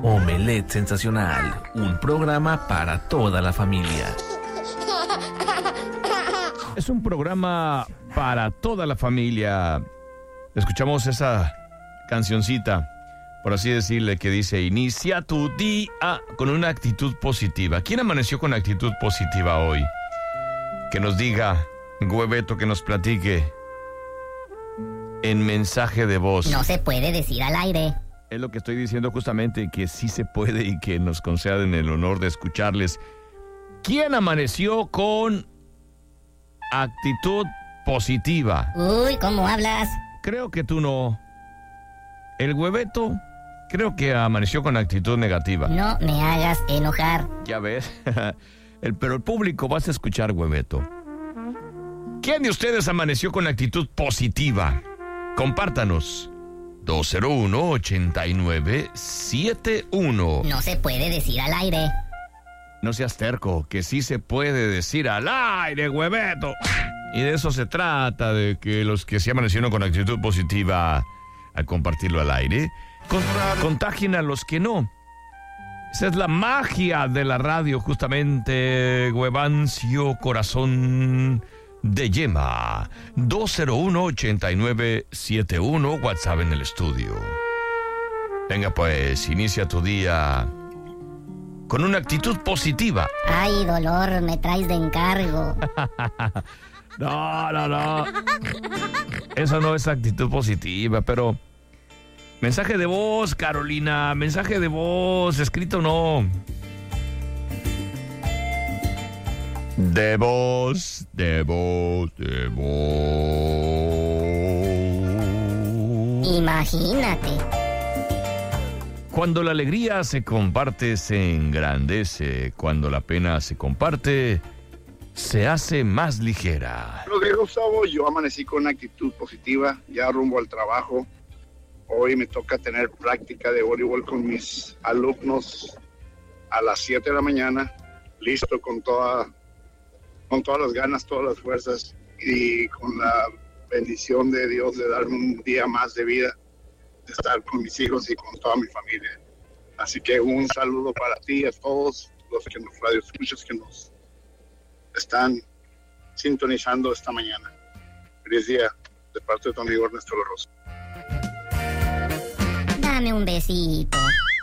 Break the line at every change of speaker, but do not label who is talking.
Omelette Sensacional, un programa para toda la familia.
Es un programa para toda la familia. Escuchamos esa cancioncita, por así decirle, que dice: inicia tu día con una actitud positiva. ¿Quién amaneció con actitud positiva hoy? Que nos diga, Hueveto, que nos platique en mensaje de voz.
No se puede decir al aire.
Es lo que estoy diciendo justamente, que sí se puede y que nos conceden el honor de escucharles. ¿Quién amaneció con actitud positiva?
Uy, ¿cómo hablas?
Creo que tú no. El Hueveto creo que amaneció con actitud negativa.
No me hagas enojar.
Ya ves. Pero el público vas a escuchar, Hueveto. ¿Quién de ustedes amaneció con actitud positiva? Compártanos. 201-8971.
No se puede decir al aire.
No seas terco, que sí se puede decir al aire, Hueveto. Y de eso se trata, de que los que se amanecieron con actitud positiva, al compartirlo al aire, contagien a los que no. Esa es la magia de la radio, justamente, Huevancio Corazón de Yema. 201-8971, WhatsApp en el estudio. Venga pues, inicia tu día con una actitud positiva.
Ay, dolor, me traes de encargo.
No. Eso no es actitud positiva, pero... Mensaje de voz, Carolina. Mensaje de voz, escrito no. De voz.
Imagínate.
Cuando la alegría se comparte, se engrandece. Cuando la pena se comparte, se hace más ligera.
Buenos días, Gustavo. Yo amanecí con una actitud positiva, ya rumbo al trabajo. Hoy me toca tener práctica de voleibol con mis alumnos a las 7 de la mañana, listo con todas las ganas, todas las fuerzas y con la bendición de Dios de darme un día más de vida, de estar con mis hijos y con toda mi familia. Así que un saludo para ti y a todos los que nos radioescuchas que nos están sintonizando esta mañana. Feliz día de parte de tu amigo Ernesto La Rosa.
Dame un besito.